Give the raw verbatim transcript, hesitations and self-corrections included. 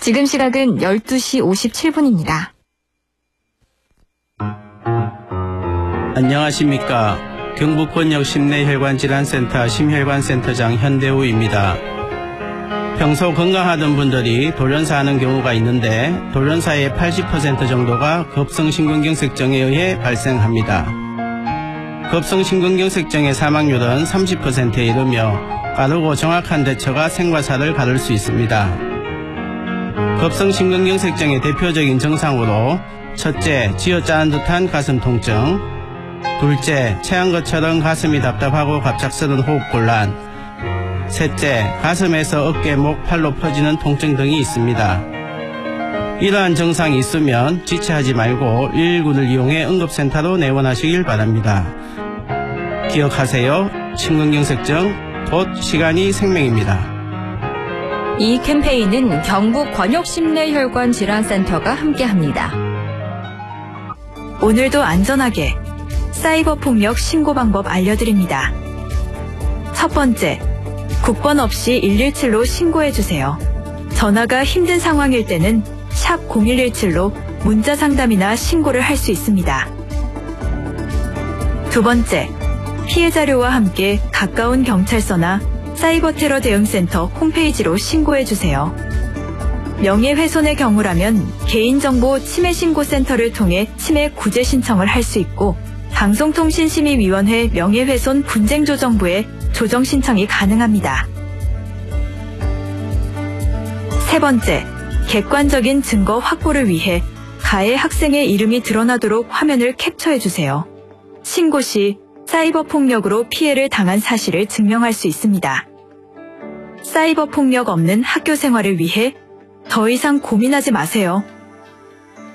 지금 시각은 열두 시 오십칠 분입니다. 안녕하십니까. 경북권역 심내혈관질환센터 심혈관센터장 현대우입니다. 평소 건강하던 분들이 돌연사 하는 경우가 있는데 돌연사의 팔십 퍼센트 정도가 급성심근경색증에 의해 발생합니다. 급성심근경색증의 사망률은 삼십 퍼센트에 이르며 빠르고 정확한 대처가 생과사를 가를 수 있습니다. 급성심근경색증의 대표적인 증상으로 첫째, 쥐어짜는 듯한 가슴 통증, 둘째, 체한 것처럼 가슴이 답답하고 갑작스런 호흡곤란, 셋째, 가슴에서 어깨, 목, 팔로 퍼지는 통증 등이 있습니다. 이러한 증상이 있으면 지체하지 말고 일일구를 이용해 응급센터로 내원하시길 바랍니다. 기억하세요. 심근경색증, 곧 시간이 생명입니다. 이 캠페인은 경북권역심내혈관질환센터가 함께합니다. 오늘도 안전하게 사이버 폭력 신고 방법 알려드립니다. 첫 번째, 국번 없이 일일칠로 신고해주세요. 전화가 힘든 상황일 때는 샵 공일일칠로 문자 상담이나 신고를 할 수 있습니다. 두 번째, 피해 자료와 함께 가까운 경찰서나 사이버 테러 대응센터 홈페이지로 신고해주세요. 명예훼손의 경우라면 개인정보 침해신고센터를 통해 침해 구제 신청을 할 수 있고 방송통신심의위원회 명예훼손 분쟁조정부에 조정 신청이 가능합니다. 세 번째, 객관적인 증거 확보를 위해 가해 학생의 이름이 드러나도록 화면을 캡처해주세요. 신고 시 사이버 폭력으로 피해를 당한 사실을 증명할 수 있습니다. 사이버 폭력 없는 학교 생활을 위해 더 이상 고민하지 마세요.